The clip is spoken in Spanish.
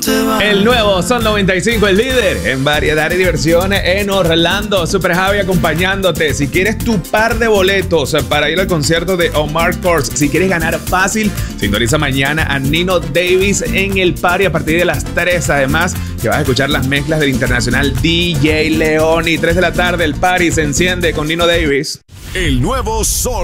El nuevo Sol 95, el líder en variedad y diversión en Orlando. Super Javi acompañándote. Si quieres tu par de boletos para ir al concierto de Omar Courtz, si quieres ganar fácil, sintoniza mañana a Nino Davis en el party a partir de las 3. Además, que vas a escuchar las mezclas del internacional DJ León. Y 3 de la tarde, el party se enciende con Nino Davis. El nuevo Sol